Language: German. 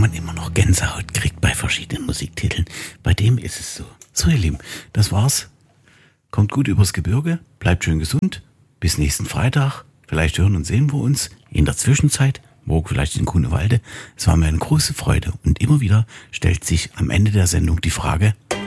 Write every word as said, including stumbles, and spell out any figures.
man immer noch Gänsehaut kriegt bei verschiedenen Musiktiteln. Bei dem ist es so. So, ihr Lieben, das war's. Kommt gut übers Gebirge, bleibt schön gesund. Bis nächsten Freitag. Vielleicht hören und sehen wir uns. In der Zwischenzeit, morgen vielleicht in Grunewalde. Es war mir eine große Freude. Und immer wieder stellt sich am Ende der Sendung die Frage: